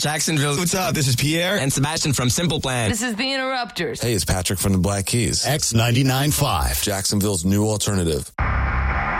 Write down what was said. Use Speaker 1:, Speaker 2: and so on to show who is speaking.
Speaker 1: Jacksonville. What's up? This is Pierre and Sebastian from Simple Plan.
Speaker 2: This is the Interrupters.
Speaker 3: Hey, it's Patrick from the Black Keys.
Speaker 4: X99.5.
Speaker 3: Jacksonville's new alternative.